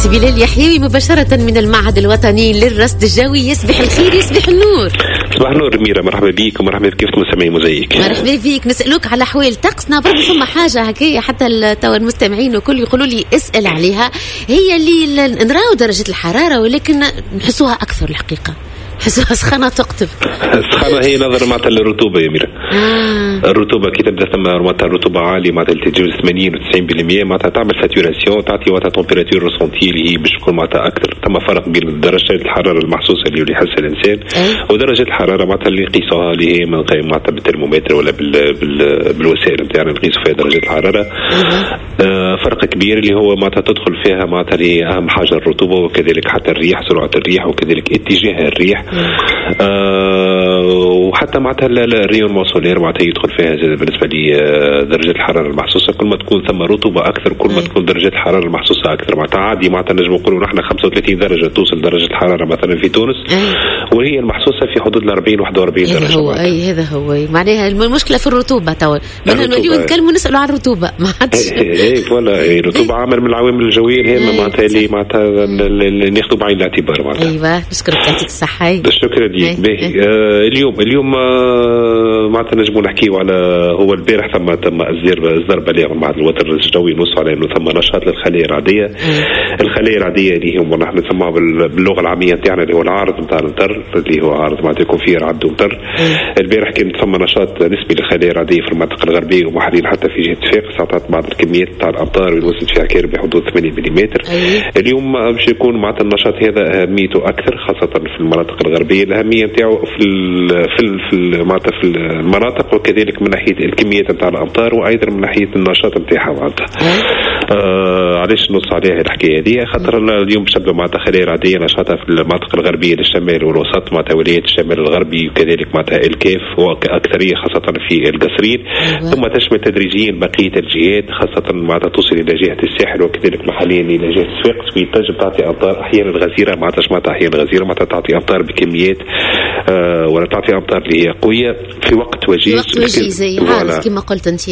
سي بلال يحيوي مباشرة من المعهد الوطني للرصد الجوي. يصبح الخير يصبح النور. صباح النور ميرا، مرحبا بيك ومرحبا بكيف مستمعين موزايك. مرحبا بيك. نسألوك على أحوال طقسنا برضه، ثم حاجة هكايا حتى توا المستمعين وكل يقولوا لي اسأل عليها، هي اللي نراو درجة الحرارة ولكن نحسوها أكثر الحقيقة، نحسوها سخانة تقطب. السخانة هي نظرا معناتها للرطوبة يا ميرا. الرطوبة كي تبدا ثم معناتها الرطوبة عالية معناتها تتجاوز 80 و 90% معناتها تعمل ساتوراسيون، تعطي وقتها تمبيراتور ريسونتي اللي هي باش تكون معناتها أكثر. ثم فرق بين درجة الحرارة المحسوسة اللي يحسها الإنسان ودرجة الحرارة معناتها اللي نقيسوها اللي هي معناتها بالترمومتر ولا بالوسائل نتاعنا نقيسوا فيها درجة الحرارة. فرق كبير اللي هو معناتها تدخل فيها معناتها اللي هي أهم حاجة الرطوبة، وكذلك حتى الريح، سرعة الريح، وكذلك اتجاه الريح. وحتى معناتها الريون مونسولير معناتها يدخل فيها بالنسبه لدرجه الحراره المحسوسه. كل ما تكون ثم رطوبه اكثر كل ما تكون درجه الحراره المحسوسه اكثر. معناتها عادي معناتها نجم نقولوا نحن 35 درجه توصل درجه الحراره مثلا في تونس، وهي المحسوسه في حدود ال 40 41 درجه. هو هذا هو معناها المشكله في الرطوبه. تو من اليوم نتكلموا نسالوا عن الرطوبه ما عادش. فوالا الرطوبه عامل من العوامل الجويه الهامه معناتها اللي معناتها اللي ناخذوا بعين الاعتبار معناتها. ايوه نشكرك، يعطيك الصحه. شكرا لك. اليوم معناتها نجموا نحكيوا على هو البارح تم اصدار بلاغ مع الوتر الجوي نص على انه ثم نشاط للخلايا الرعديه. الخلايا الرعديه اللي هم نحن نسموها باللغه العاميه تاعنا اللي هو العارض نتاع المطر، اللي هو عارض معناتها يكون فيه رعد ومطر. البارح كان ثم نشاط نسبي للخلايا الرعديه في المنطقه الغربيه ومحلين حتى في جهه صفاقس، عطات بعض الكميات تاع الامطار اللي وصلت فيها كان بحدود 8 ملم. اليوم باش يكون معناتها النشاط هذا اهميته اكثر خاصه في المناطق الغربيه. الاهميه نتاعو في معناتها في المناطق وكذلك من ناحيه الكميات نتاع الامطار وايضا من ناحيه النشاط نتاعها معناتها. علاش نص عليها الحكايه هذه؟ خاطر اليوم باش تبدا معناتها خلايا رعديه نشاطها في المناطق الغربيه للشمال والوسط معناتها ولايات الشمال الغربي وكذلك معناتها الكاف واكثريه خاصه في القصرين، ثم تشمل تدريجيا بقيه الجهات خاصه معناتها توصل الى جهه الساحل وكذلك محليا الى جهه صفاقس، وتنجم تعطي امطار احيانا غزيره معناتها احيانا غزيره معناتها تعطي امطار بكميات ولا تعطي امطار اللي هي قويه في وقت وجيز زي عارف كما قلت انت.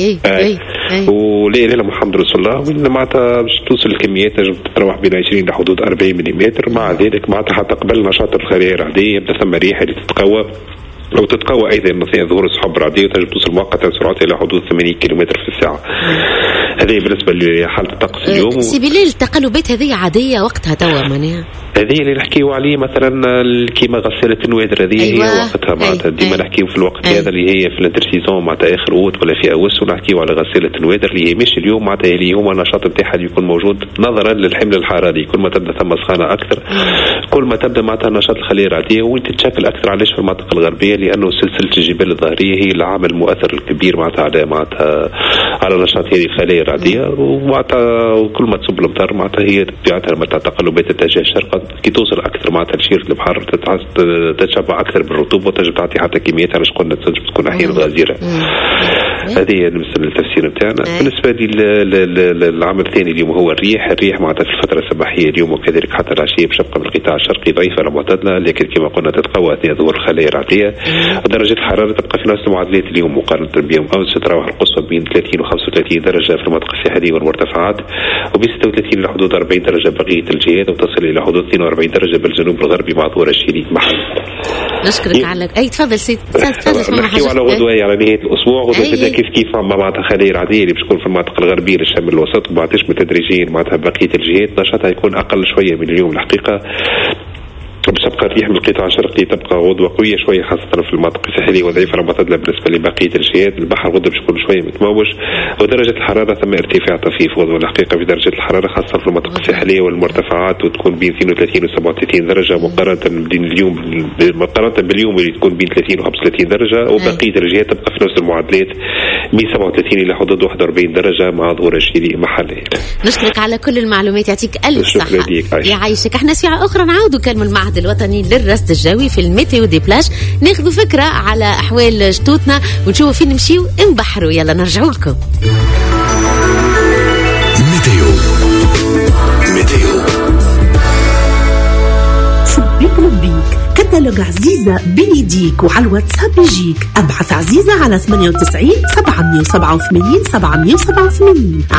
وليله الحمد لله معناتها باش توصل الكميات تنجم تتراوح بين 20 لحدود 40 ملم. مع ذلك معناتها حتى قبل نشاط الخلايا الرعديه يبدا ثم ريحه اللي تتقوى لو تتقوى ايضا نتيجه ظهور السحب الرعديه وتنجم توصل مؤقتا سرعتها الى حدود 80 كم في الساعه. هذه بالنسبه لحاله الطقس اليوم. سي بلال التقلبات هذه عاديه وقتها توا معناها؟ هذه اللي نحكيو عليه مثلا كيما غسالة النوادر هذه هي وقتها معناتها ديما نحكيو في الوقت هذا اللي هي في الانترسيزون معناتها اخر اوت ولا في اوس، ونحكيو على غسالة النوادر اللي هي مش اليوم معناتها اللي هو النشاط نتاعها يكون موجود نظرا للحمل الحراري. كل ما تبدا ثم سخانه اكثر كل ما تبدا معناتها نشاط الخلايا الرعديه وتتشكل اكثر. علاش في المنطقه الغربيه؟ لانه سلسله الجبال الظهريه هي العامل المؤثر الكبير معناتها على نشاط هذه الخلايا الرعديه، ومعناتها كل ما تصب الامطار معناتها هي طبيعتها معناتها تقلبات اتجاه الشرق كي توصل اكثر معناتها لشيره البحر تتشبع اكثر بالرطوبه وتنجم تعطي حتى كميات علاش قلنا تنجم تكون احيانا غزيره. هذه بالنسبه للتفسير نتاعنا. بالنسبه للعامل الثاني اليوم هو الريح معناتها في الفتره الصباحيه اليوم وكذلك حتى العشيه باش تبقى بالقطاع الشرقي ضعيفه لا معتدله، لكن كما قلنا تتقوى اثناء ظهور الخلايا الرعديه. درجه الحراره تبقى في نفس المعدلات اليوم مقارنه بيوم امس، تتراوح القصوى بين 30 و 35 درجه في المناطق الساحليه والمرتفعات، وب 36 لحدود 40 درجه بقيه الجهات، وتصل الى حدود 42 درجه بالجنوب الغربي مع ظهور الشريك محل. نشكرك على تفضل سيد تفضل. نحكيو على غدوه على نهايه الاسبوع غدوه كيف معناتها خلايا رعديه اللي باش تكون في المنطقه الغربيه للشمال الوسط وبعد تشمل تدريجيا معناتها بقيه الجهات نشاطها يكون اقل شويه من اليوم الحقيقه. باش تبقى الريح من القطاع الشرقي تبقى غدوه قويه شويه خاصه في المناطق الساحليه وضعيفه معتدله بالنسبه لبقيه الجهات. البحر غدوه باش يكون شويه متموج، ودرجه الحراره ثم ارتفاع طفيف غدوه الحقيقه في درجه الحراره خاصه في المناطق الساحليه والمرتفعات، وتكون بين 32 و 37 درجه مقارنه باليوم اللي تكون بين 30 و 35 درجه، وبقيه الجهات تبقى في نفس المعدلات من 37 الى حدود 41 درجه مع ظهور الشتاء محليا. نشكرك على كل المعلومات، يعطيك الف صحه. يعيشك. احنا ساعه اخرى نعاودوا نكمل المعهد الوطني للرصد الجوي في الميتيو دي بلاج، ناخذوا فكره على احوال شتوتنا ونشوفوا فين نمشيو نبحروا. يلا نرجعوا لكم. ميتيو شبيك لبيك كتالوج عزيزة بين يديك وعلى الواتساب يجيك. ابعث عزيزة على 98 787 787